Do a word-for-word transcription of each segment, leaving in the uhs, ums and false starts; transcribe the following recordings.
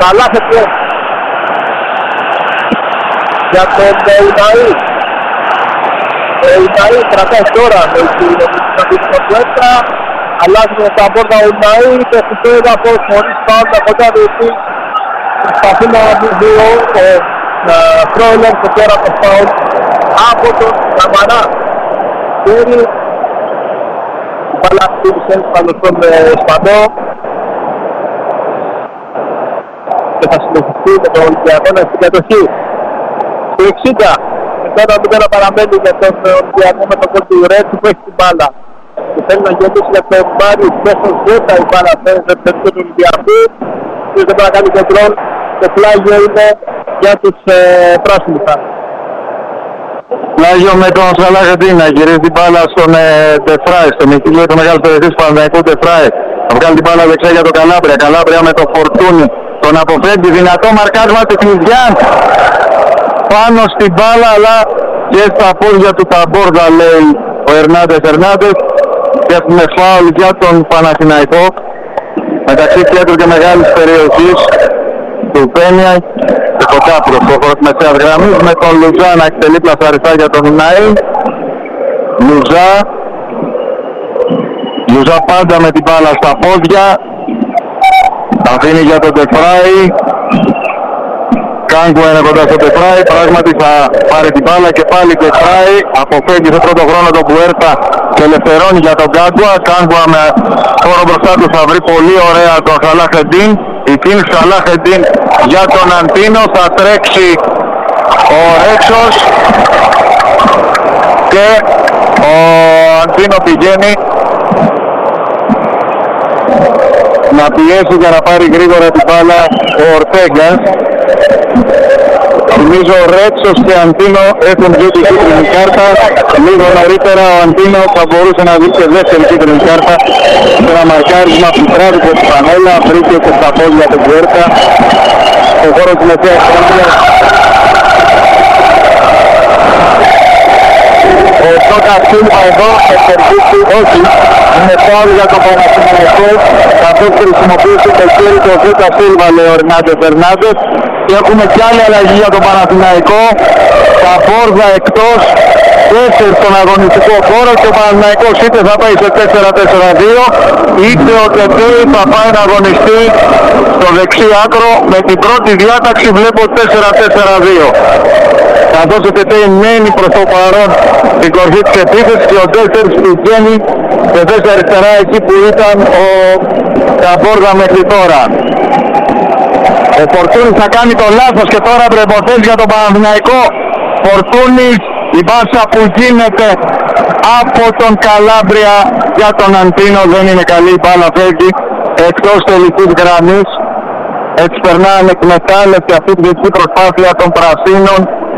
Καλά και για τον Ουναή. Ο Ουναή κρατάει τώρα με την Πουέρτα. Αλλάζουμε τα πόρτα ο Ουναή και στην πέρα πως χωρίς πάντα κοντά του εκεί. Προσπαθεί να βγει ο Φρόιλερ και τώρα το φάουλ από τον Καμαρά. Κέρι. Η μπάλα χτύπησε πάνω στον Ισπανό. Και θα συνεχιστεί με τον Ολυμπιακό να έχει κατοχή. Στο εξήντα. Και τώρα μην παραμένει για τον Ολυμπιακό με τον Κοντιουρέτσι που έχει την μπάλα. Και θέλει να γεμίσει για τον Μάριου μέσα ζέτα η μπάλα φαίνεται με τον Ολυμπιακό. Και δεν μπορεί να κάνει κοντρόλ. Το πλάγιο είναι για τους ε, πράσινους. Πλάγιο με τον Σαλάχετιν να γυρίζει την μπάλα στον Τεφράι, στον Μιχίλιο του μεγάλου περιοχής του Παναθηναϊκού Τεφράι. Θα βγάλει την μπάλα δεξιά για τον Καλάμπρια. Καλάμπρια με το Φορτούνι. Τον αποφεύγει, δυνατό μαρκάρισμα του Κλειδιάν. Πάνω στην μπάλα, αλλά και στα πόδια του τα μπόρδα, λέει ο Ερνάντες Ερνάντες. Και έχουμε φάουλ για τον Παναθηναϊκό. Μεταξύ κέντρου και μεγάλης περιοχής του Πένια και κοντά προς το χώρο της μεσαίας γραμμής, με τον Λουζά να εκτελεί πλασαριστά για τον Ουναή. Λουζά. Λουζά πάντα με την μπάλα στα πόδια. Τα αφήνει για τον Τεφράι. Κάγκουα είναι κοντά στο Τεφράι. Πράγματι θα πάρει την μπάλα και πάλι Τεφράι. Αποφεύγει σε πρώτο χρόνο τον Πουέρτα και ελευθερώνει για τον Κάγκουα. Κάγκουα με χώρο μπροστά του θα βρει πολύ ωραία τον Σαλάχετιν. Η Κιν Σαλάχετιν για τον Αντίνο. Θα τρέξει ο Ρέξος και ο Αντίνο πηγαίνει να πιέσει για να πάρει γρήγορα την μπάλα ο Ορτέγκας. Θυμίζω ο Ρέτσος και Αντίνο έχουν δει την κίτρινη κάρτα. Λίγο νωρίτερα ο Αντίνο θα μπορούσε να δει και δεύτερη κίτρινη κάρτα σε ένα μαρκάρισμα που τράβηξε την πανέλα, βρήκε και στα πόδια του Πουέρτα στον χώρο της μεσαίας γραμμής. Ο Σόκα Σίλβα εδώ εξεργήσει, όχι, είναι φάουλ για τον Παναθηναϊκό, καθώς χρησιμοποιήσει το χέρι του Σόκα Σίλβα, λέει ο Ερνάντες Ερνάντες. Και έχουμε κι άλλη αλλαγή για τον Παναθηναϊκό, τα μπόρδα εκτός, τέσσερις στον αγωνιστικό χώρο και ο Παναθηναϊκός είτε θα πάει σε τέσσερα τέσσερα δύο, είτε ο Τετέι θα πάει να αγωνιστεί στο δεξί άκρο. Με την πρώτη διάταξη βλέπω τέσσερα τέσσερα δύο. Καθώς ο Τετέι μένει προς το παρόν στην κορφή της επίθεσης και ο Ντέσσερς πηγαίνει σε θέση αριστερά εκεί που ήταν ο Καμπόρδα μέχρι τώρα. Ο Φορτούνης θα κάνει το λάθος και τώρα προποθέσει για τον Παναθηναϊκό. Φορτούνης, η μπάσα που γίνεται από τον Καλάμπρια για τον Αντίνο, δεν είναι καλή, η μπάλα φεύγει εκτός τελικής γραμμής. Έτσι περνάνε εκμετάλλευση αυτή την δυτική προσπάθεια των Πρασίνων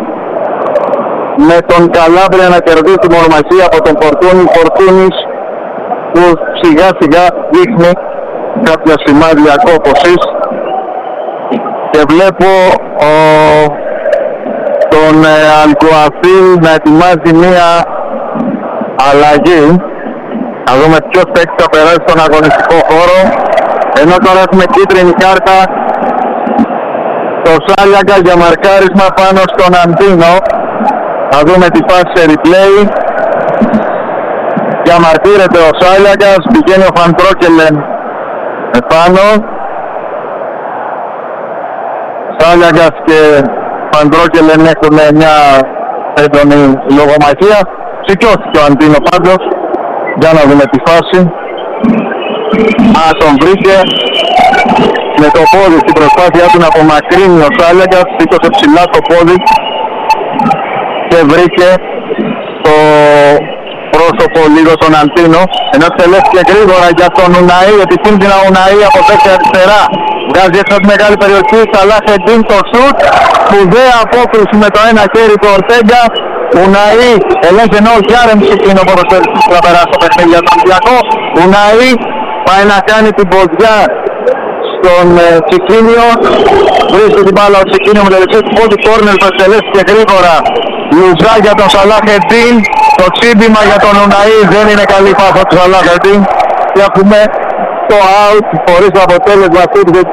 με τον Καλάμπρια να κερδίσει την ονομασία από τον Φορτούνη. Φορτούνης που σιγά σιγά δείχνει κάποια σημάδια κόπωσης. Και βλέπω ο, τον ε, Αλκουαφίλ να ετοιμάζει μία αλλαγή. Να δούμε ποιος παίκτης θα περάσει στον αγωνιστικό χώρο. Ενώ τώρα έχουμε κίτρινη κάρτα το Σάλιακα για μαρκάρισμα πάνω στον Αντίνο. Να δούμε τη φάση σε replay. Διαμαρτύρεται ο Σάλιακας, πηγαίνει ο Φαντρόκελεν επάνω. Σάλιακας και Φαντρόκελεν έχουν μια έντονη λογομαχία. Σηκώθηκε ο Αντίνο πάντως. Για να δούμε τη φάση. Α, τον βρήκε με το πόδι στην προσπάθειά του να απομακρύνει ο Σάλιακας. Σήκωσε ψηλά το πόδι και βρήκε το πρόσωπο λίγο τον Αντίνο. Ενώ εκτελέστηκε γρήγορα για τον Ουναή. Επικίνδυνα ο Ουναή από δέκα αριστερά. Βγάζει έξω τη μεγάλη περιοχή. Σαλάχετιν το σουτ. Σπουδαία απόκριση με το ένα χέρι του Ορτέγκα. Ουναή ελέγχει ενώ ο Γιάρεμς είναι ο ποδοσφαιριστής που θα περάσει το παιχνίδι για τον Ολυμπιακό. Ουναή πάει να κάνει την ποδιά στον ε, Τσικίνιο. Βρίσκει την μπάλα ο Τσικίνιο με το δεξί του πόδι. Κόρνερ το εκτελέστηκε γρήγορα. Λουζά για τον Σαλάχετιν. Το τσίμπημα για τον Ουναή. Δεν είναι καλή πάσα του Σαλάχετιν. Και έχουμε το out χωρίς αποτέλεσμα αυτή τη